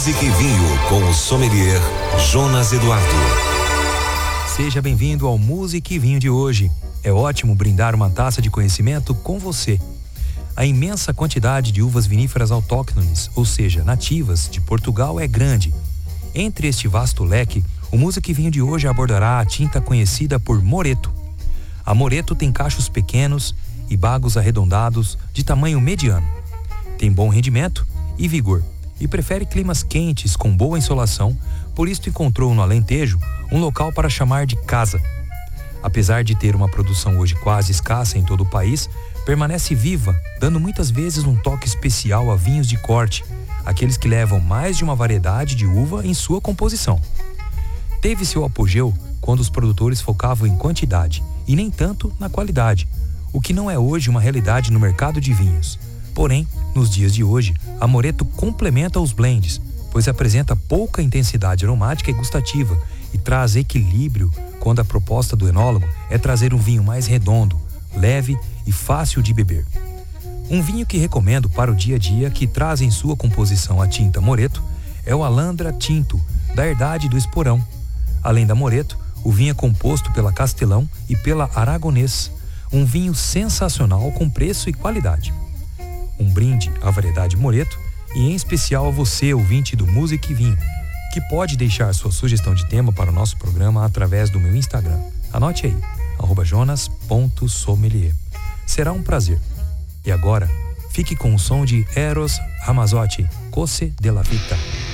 Música e Vinho com o sommelier Jonas Eduardo. Seja bem-vindo ao Música e Vinho de hoje. É ótimo brindar uma taça de conhecimento com você. A imensa quantidade de uvas viníferas autóctones, ou seja, nativas, de Portugal é grande. Entre este vasto leque, o Música e Vinho de hoje abordará a tinta conhecida por Moreto. A Moreto tem cachos pequenos e bagos arredondados de tamanho mediano. Tem bom rendimento e vigor e prefere climas quentes com boa insolação, por isso encontrou no Alentejo um local para chamar de casa. Apesar de ter uma produção hoje quase escassa em todo o país, permanece viva, dando muitas vezes um toque especial a vinhos de corte, aqueles que levam mais de uma variedade de uva em sua composição. Teve seu apogeu quando os produtores focavam em quantidade e nem tanto na qualidade, o que não é hoje uma realidade no mercado de vinhos. Porém, nos dias de hoje, a Moreto complementa os blends, pois apresenta pouca intensidade aromática e gustativa e traz equilíbrio quando a proposta do enólogo é trazer um vinho mais redondo, leve e fácil de beber. Um vinho que recomendo para o dia a dia que traz em sua composição a tinta Moreto é o Alandra Tinto, da herdade do Esporão. Além da Moreto, o vinho é composto pela Castelão e pela Aragonês, um vinho sensacional com preço e qualidade. Um brinde à variedade Moreto e em especial a você, ouvinte do Música e Vinho, que pode deixar sua sugestão de tema para o nosso programa através do meu Instagram. Anote aí, @jonas.sommelier. Será um prazer. E agora, fique com o som de Eros Ramazzotti, Cose della Vita.